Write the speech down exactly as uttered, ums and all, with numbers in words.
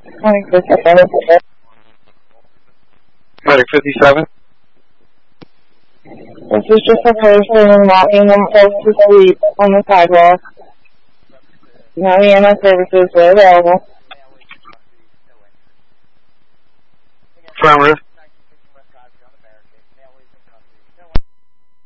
Medic fifty-seven. Medic fifty-seven. This is just a person walking themselves to sleep on the sidewalk. No E M S services were available. Affirmative.